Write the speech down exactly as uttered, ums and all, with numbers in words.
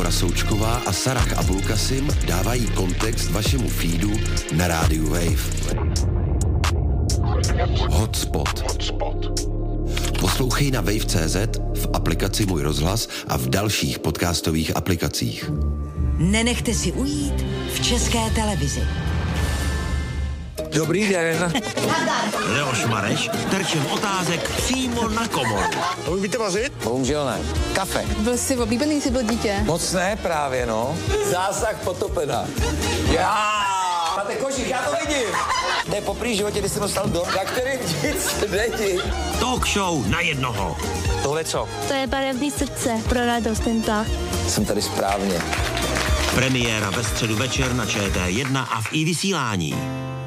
Barbara Součková a Sarah Abulkasim dávají kontext vašemu feedu na rádiu Wave. Hotspot. Poslouchej na wave tečka cé zet, v aplikaci Můj rozhlas a v dalších podcastových aplikacích. Nenechte si ujít v České televizi. Dobrý den. Leoš Mareš terčem otázek přímo na komoru. Umíte vařit? Bohužel ne. Kafe. Byl jsi oblíbený, jsi byl dítě? Moc ne právě, no. Zásah potopena. Já! Máte košík, já to vidím. To je poprvé životě, kdy jsem dostal dom, na kterým nic není. Talk show na jednoho. Tohle co? To je barevný srdce pro radost ten tah. Jsem tady správně. Premiéra ve středu večer na Č T jedna a v i vysílání.